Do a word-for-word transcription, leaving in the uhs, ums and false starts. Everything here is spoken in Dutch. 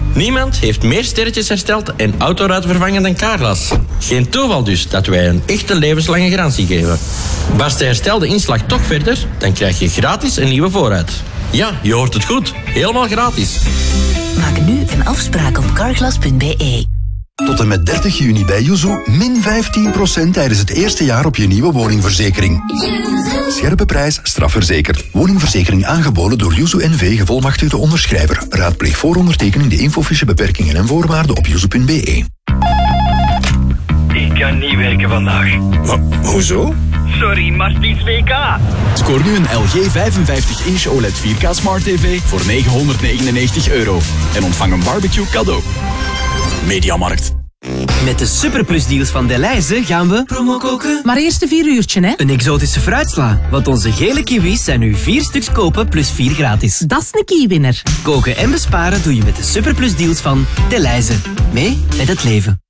Niemand heeft meer sterretjes hersteld en autoruitvervangen dan Carglass. Geen toeval dus dat wij een echte levenslange garantie geven. Barst de herstelde inslag toch verder, dan krijg je gratis een nieuwe voorruit. Ja, je hoort het goed. Helemaal gratis. Maak nu een afspraak op carglass punt b e. Tot en met dertig juni bij Yuzu min vijftien procent tijdens het eerste jaar op je nieuwe woningverzekering. Scherpe prijs, strafverzekerd. Woningverzekering aangeboden door Yuzu N V, gevolmachtigde onderschrijver. Raadpleeg voor ondertekening de infofiche beperkingen en voorwaarden op yuzu punt b e. Ik kan niet werken vandaag. Maar, hoezo? Sorry, maar het is W K. Scoor nu een L G vijfenvijftig inch O L E D vier K Smart T V voor negenhonderdnegenennegentig euro. En ontvang een barbecue cadeau. Mediamarkt. Met de superplusdeals van Delhaize gaan we promo koken. Maar eerst een vier uurtje, hè? Een exotische fruitsla. Want onze gele kiwis zijn nu vier stuks kopen plus vier gratis. Dat is een kiewinner. Koken en besparen doe je met de superplusdeals van Delhaize. Mee met het leven.